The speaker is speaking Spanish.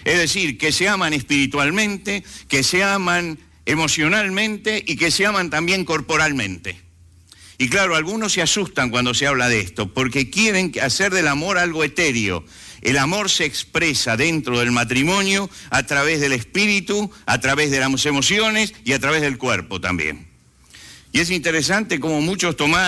Es decir, que se aman espiritualmente, que se aman emocionalmente y que se aman también corporalmente. Y claro, algunos se asustan cuando se habla de esto, porque quieren hacer del amor algo etéreo. El amor se expresa dentro del matrimonio a través del espíritu, a través de las emociones y a través del cuerpo también. Y es interesante cómo muchos tomaron